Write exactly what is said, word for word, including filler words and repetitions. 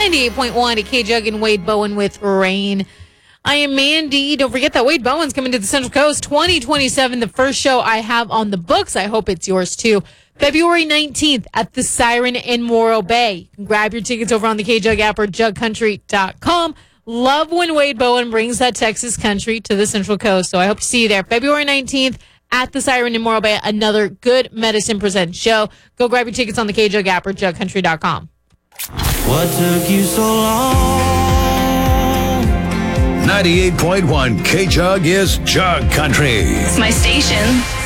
ninety-eight point one at K-Jug and Wade Bowen with Rain. I am Mandy. Don't forget that Wade Bowen's coming to the Central Coast twenty twenty-seven, the first show I have on the books. I hope it's yours too. February nineteenth at the Siren in Morro Bay. You can grab your tickets over on the K-Jug app or jug country dot com. Love when Wade Bowen brings that Texas country to the Central Coast. So I hope to see you there. February nineteenth at the Siren in Morro Bay. Another Good Medicine Presents show. Go grab your tickets on the K-Jug app or jug country dot com. What took you so long? ninety-eight point one K-Jug is Jug Country. It's my station.